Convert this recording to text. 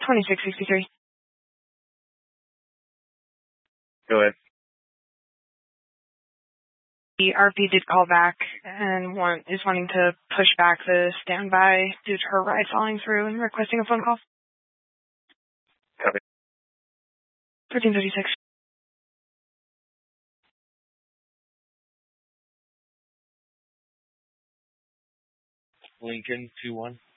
2663. Go ahead. The RP did call back and is wanting to push back the standby due to her ride falling through and requesting a phone call. Copy. 1336. Lincoln 2-1.